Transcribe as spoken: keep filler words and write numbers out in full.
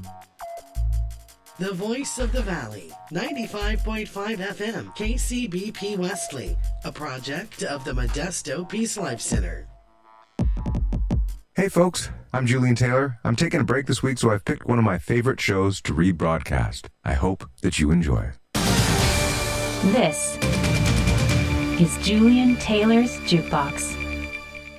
The Voice of the Valley, ninety-five point five F M, K C B P Wesley, a project of the Modesto Peace Life Center. Hey folks, I'm Julian Taylor. I'm taking a break this week, so I've picked one of my favorite shows to rebroadcast. I hope that you enjoy. This is Julian Taylor's Jukebox.